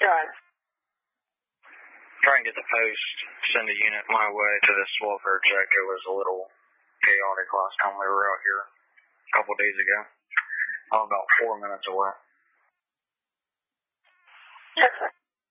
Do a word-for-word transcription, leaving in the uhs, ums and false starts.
Done. Try and get the post, send a unit my way to this welfare check. It was a little chaotic last time we were out here a couple days ago. I'm about four minutes away.